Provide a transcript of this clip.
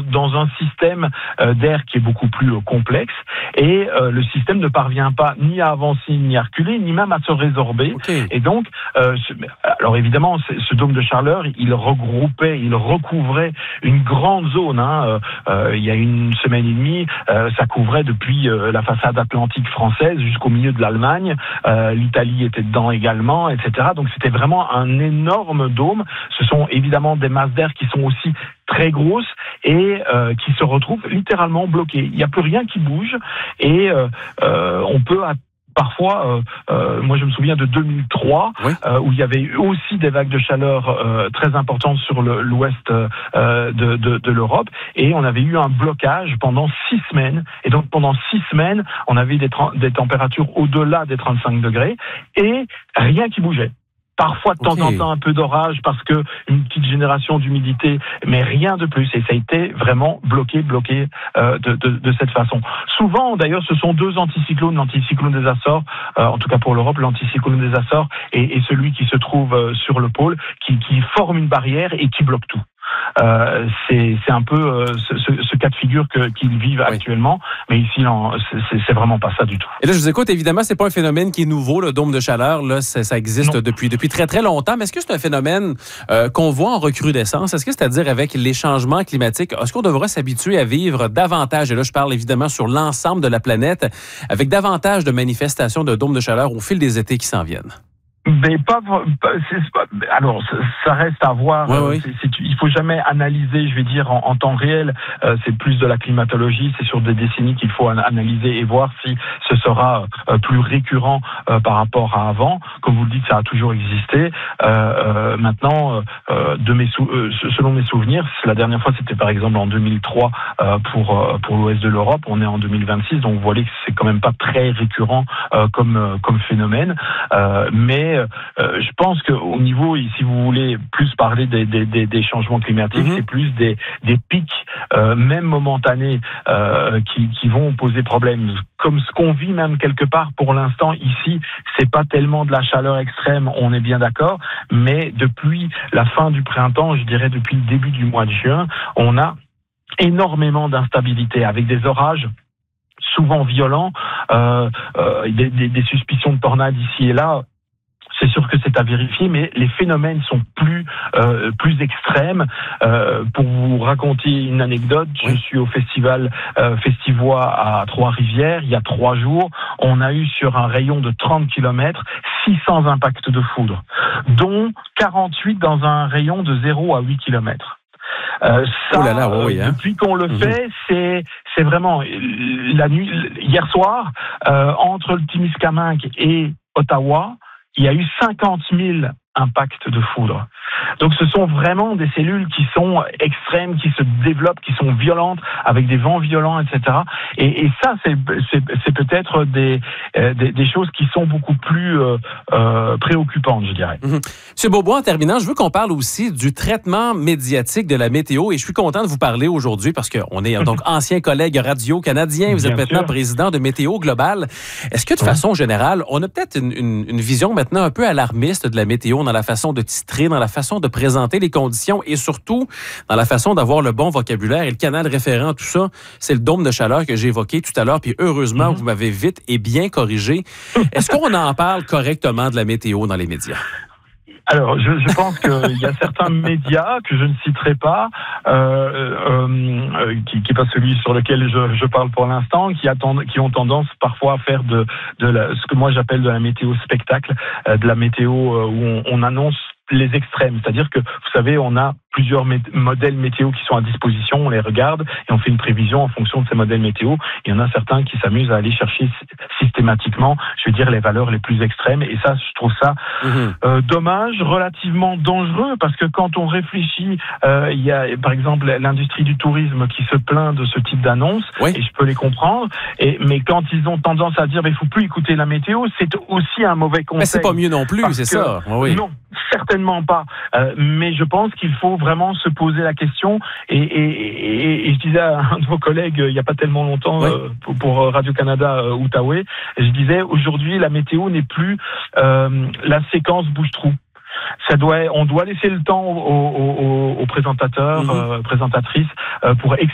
dans un système d'air qui est beaucoup plus complexe, et le système ne parvient pas ni à avancer, ni à reculer, ni même à se résorber. Okay. Et donc, alors évidemment, ce dôme de chaleur, il recouvrait une grande zone. Il y a une semaine et demie, ça couvrait depuis la façade atlantique française jusqu'au milieu de l'Allemagne. L'Italie était dedans également, etc. Donc c'était vraiment un énorme dôme. Ce sont évidemment des masses d'air qui sont aussi très grosses et qui se retrouvent littéralement bloquées. Il n'y a plus rien qui bouge et on peut parfois, moi je me souviens de 2003, oui. Où il y avait eu aussi des vagues de chaleur très importantes sur l'ouest de l'Europe, et on avait eu un blocage pendant 6 semaines. Et donc pendant 6 semaines, on avait des températures au-delà des 35 degrés et rien qui bougeait. Parfois, de temps en temps, un peu d'orage parce que une petite génération d'humidité, mais rien de plus. Et ça a été vraiment bloqué de cette façon. Souvent, d'ailleurs, ce sont 2 anticyclones, l'anticyclone des Açores, en tout cas pour l'Europe, l'anticyclone des Açores et celui qui se trouve sur le pôle, qui forment une barrière et qui bloquent tout. C'est un peu ce cas de figure qu'ils vivent actuellement, mais ici c'est vraiment pas ça du tout. Et là je vous écoute, évidemment c'est pas un phénomène qui est nouveau, le dôme de chaleur, là ça existe depuis très très longtemps, mais est-ce que c'est un phénomène qu'on voit en recrudescence? Est-ce que c'est-à-dire avec les changements climatiques, est-ce qu'on devrait s'habituer à vivre davantage, et là je parle évidemment sur l'ensemble de la planète, avec davantage de manifestations de dômes de chaleur au fil des étés qui s'en viennent? Mais alors ça reste à voir. Oui. Il faut jamais analyser, je vais dire, en temps réel. C'est plus de la climatologie, c'est sur des décennies qu'il faut analyser et voir si ce sera plus récurrent par rapport à avant. Comme vous le dites, ça a toujours existé. Maintenant, selon mes souvenirs, la dernière fois c'était par exemple en 2003 pour l'ouest de l'Europe. On est en 2026, donc vous voyez que c'est quand même pas très récurrent comme phénomène. Mais je pense qu'au niveau, si vous voulez plus parler des changements climatiques, c'est plus des pics, même momentanés, qui vont poser problème. Comme ce qu'on vit même quelque part pour l'instant ici, c'est pas tellement de la chaleur extrême, on est bien d'accord, mais depuis la fin du printemps, je dirais depuis le début du mois de juin, on a énormément d'instabilité avec des orages souvent violents, des suspicions de tornades ici et là. C'est sûr que c'est à vérifier, mais les phénomènes sont plus extrêmes. Pour vous raconter une anecdote, je suis au festival Festivois à Trois-Rivières. Il y a 3 jours, on a eu sur un rayon de 30 km 600 impacts de foudre, dont 48 dans un rayon de 0 à 8 km. Depuis qu'on le fait, c'est vraiment la nuit. Hier soir, entre le Témiscamingue et Ottawa, il y a eu 50 000 impacts de foudre. Donc ce sont vraiment des cellules qui sont extrêmes, qui se développent, qui sont violentes, avec des vents violents, etc. Et ça, c'est peut-être des choses qui sont beaucoup plus préoccupantes, je dirais. Monsieur Beaubois, en terminant, je veux qu'on parle aussi du traitement médiatique de la météo, et je suis content de vous parler aujourd'hui parce qu'on est donc ancien collègue radio-canadien, vous êtes maintenant président de Météo Global. Est-ce que de façon générale, on a peut-être une vision maintenant un peu alarmiste de la météo dans la façon de titrer, dans la façon de présenter les conditions et surtout dans la façon d'avoir le bon vocabulaire et le canal référent, tout ça, c'est le dôme de chaleur que j'ai évoqué tout à l'heure, puis heureusement, vous m'avez vite et bien corrigé. Est-ce qu'on en parle correctement de la météo dans les médias? Alors, je pense qu'il y a certains médias que je ne citerai pas, qui n'est pas celui sur lequel je parle pour l'instant, qui ont tendance parfois à faire de ce que moi j'appelle de la météo spectacle, de la météo où on annonce les extrêmes. C'est-à-dire que, vous savez, on a plusieurs modèles météo qui sont à disposition, on les regarde et on fait une prévision en fonction de ces modèles météo. Il y en a certains qui s'amusent à aller chercher systématiquement, je veux dire, les valeurs les plus extrêmes, et ça, je trouve ça dommage, relativement dangereux, parce que quand on réfléchit, il y a par exemple l'industrie du tourisme qui se plaint de ce type d'annonce, et je peux les comprendre, mais quand ils ont tendance à dire il ne faut plus écouter la météo, c'est aussi un mauvais conseil. Mais c'est pas mieux non plus, c'est ça. Non, certainement pas. Mais je pense qu'il faut vraiment se poser la question. Et je disais à un de vos collègues, il n'y a pas tellement longtemps, pour Radio-Canada Outaouais, je disais, aujourd'hui, la météo n'est plus la séquence bouche-trou. On doit laisser le temps aux présentateurs, présentatrices, pour